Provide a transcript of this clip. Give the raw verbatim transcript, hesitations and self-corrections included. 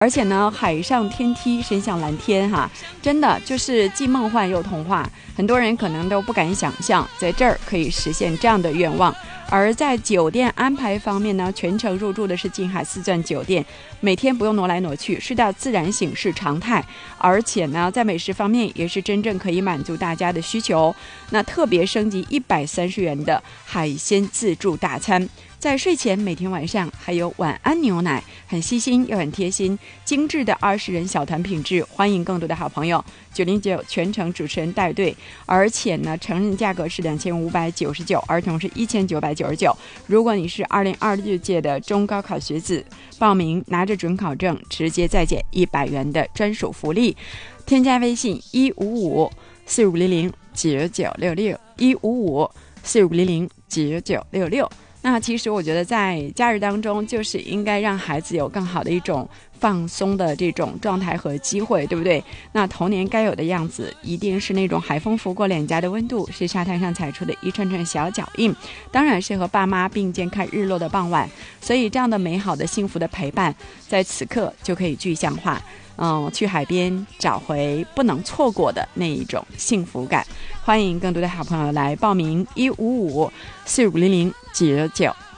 而且呢，海上天梯伸向蓝天哈，真的就是既梦幻又童话，很多人可能都不敢想象，在这儿可以实现这样的愿望。而在酒店安排方面呢，全程入住的是金海四钻酒店，每天不用挪来挪去，睡到自然醒是常态。而且呢，在美食方面也是真正可以满足大家的需求。那特别升级一百三十元的海鲜自助大餐。在睡前每天晚上还有晚安牛奶，很细心又很贴心，精致的二十人小团品质，欢迎更多的好朋友。九零九全程主持人带队，而且呢，成人价格是两千五百九十九，儿童是一千九百九十九。如果你是二零二六届的中高考学子，报名拿着准考证，直接再减一百元的专属福利。添加微信一五五四五零零九九六六一五五四五零零九九六六。那其实我觉得在假日当中，就是应该让孩子有更好的一种放松的这种状态和机会，对不对？那童年该有的样子，一定是那种海风拂过脸颊的温度，是沙滩上踩出的一串串小脚印，当然是和爸妈并肩看日落的傍晚。所以这样的美好的幸福的陪伴，在此刻就可以具象化。嗯，去海边找回不能错过的那一种幸福感。欢迎更多的好朋友来报名一五五四五零零九九